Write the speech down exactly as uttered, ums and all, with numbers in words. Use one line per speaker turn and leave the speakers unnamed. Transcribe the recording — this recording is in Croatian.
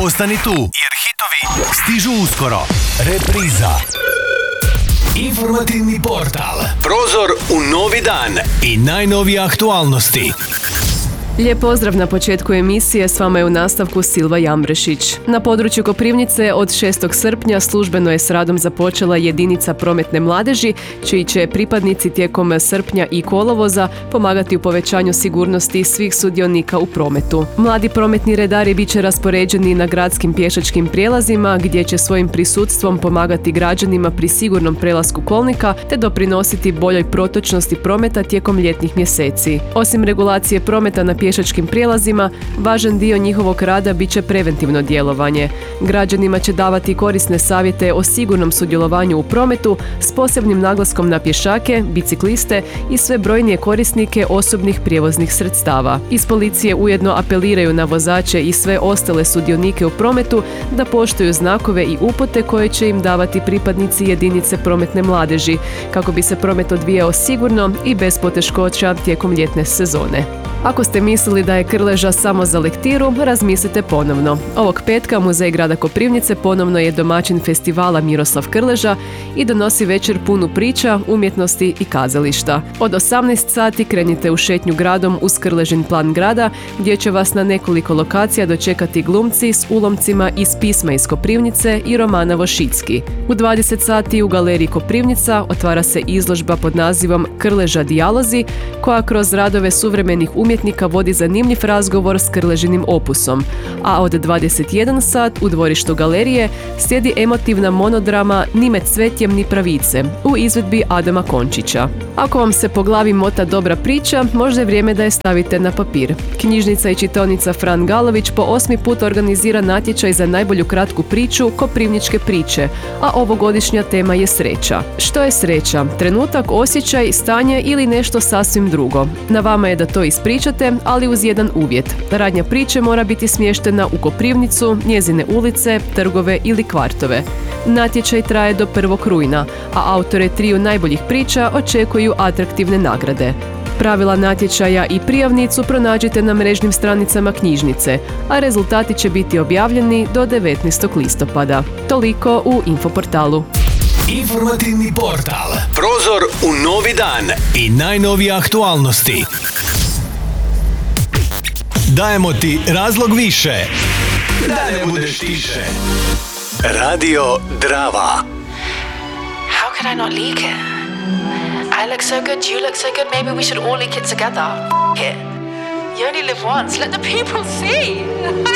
Ostani tu, jer hitovi stižu uskoro. Repriza. Informativni portal. Prozor u novi dan i najnovije aktualnosti.
Lijep pozdrav na početku emisije, s vama je u nastavku Silva Jambrešić. Na području Koprivnice od šestog srpnja službeno je s radom započela jedinica prometne mladeži, čiji će pripadnici tijekom srpnja i kolovoza pomagati u povećanju sigurnosti svih sudionika u prometu. Mladi prometni redari bit će raspoređeni na gradskim pješačkim prijelazima, gdje će svojim prisutstvom pomagati građanima pri sigurnom prelasku kolnika te doprinositi boljoj protočnosti prometa tijekom ljetnih mjeseci. Osim regulacije prometa na pješačkim prijelazima, važan dio njihovog rada bit će preventivno djelovanje. Građanima će davati korisne savjete o sigurnom sudjelovanju u prometu s posebnim naglaskom na pješake, bicikliste i sve brojnije korisnike osobnih prijevoznih sredstava. Iz policije ujedno apeliraju na vozače i sve ostale sudionike u prometu da poštuju znakove i upute koje će im davati pripadnici jedinice prometne mladeži, kako bi se promet odvijao sigurno i bez poteškoća tijekom ljetne sezone. Ako ste mislili da je Krleža samo za lektiru, razmislite ponovno. Ovog petka Muzej grada Koprivnice ponovno je domaćin festivala Miroslav Krleža i donosi večer punu priča, umjetnosti i kazališta. Od osamnaest sati krenite u šetnju gradom uz Krležin plan grada, gdje će vas na nekoliko lokacija dočekati glumci s ulomcima iz pisma iz Koprivnice i romana Vošicki. U dvadeset sati u galeriji Koprivnica otvara se izložba pod nazivom Krleža dijalozi, koja kroz radove suvremenih umjetnika umjetnika vodi zanimljiv razgovor s Krležinim opusom, a od dvadeset jedan sat u dvorištu galerije slijedi emotivna monodrama Ni med cvetjem ni pravice u izvedbi Adama Končića. Ako vam se po glavi mota dobra priča, možda je vrijeme da je stavite na papir. Knjižnica i čitaonica Fran Galović po osmi put organizira natječaj za najbolju kratku priču Koprivničke priče, a ovogodišnja tema je sreća. Što je sreća? Trenutak, osjećaj, stanje ili nešto sasvim drugo? Na vama je da to ispričate, ali uz jedan uvjet. Radnja priče mora biti smještena u Koprivnicu, njezine ulice, trgove ili kvartove. Natječaj traje do prvog rujna, a autore triju najboljih priča očekuju atraktivne nagrade. Pravila natječaja i prijavnicu pronađite na mrežnim stranicama knjižnice, a rezultati će biti objavljeni do devetnaestog listopada. Toliko u Infoportalu.
Informativni portal. Prozor u novi dan i najnovije aktualnosti. Dajemo ti razlog više da ne budeš tiše. Radio Drava.
How could I not leak it? I look so good, you look so good, maybe we should all leak it together. F*** it. You only live once, let the people see.